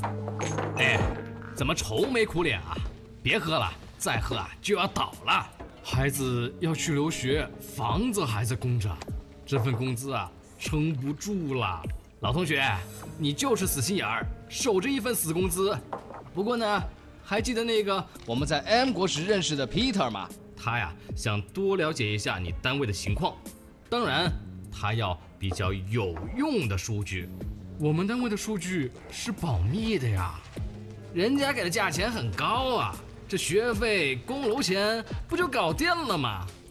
哎，怎么愁眉苦脸啊？别喝了，再喝啊就要倒了。孩子要去留学，房子还在供着，这份工资啊撑不住了。老同学，你就是死心眼儿，守着一份死工资。不过呢，还记得那个我们在 M 国时认识的 Peter 吗？他呀想多了解一下你单位的情况，当然他要比较有用的数据。我们单位的数据是保密的呀，人家给的价钱很高啊，这学费、工楼钱不就搞定了吗？